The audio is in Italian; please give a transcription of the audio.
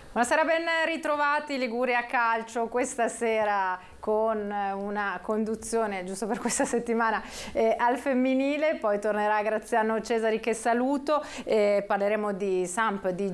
Buonasera, ben ritrovati Liguria Calcio questa sera con una conduzione giusto per questa settimana al femminile, poi tornerà Graziano Cesari che saluto, parleremo di Samp, di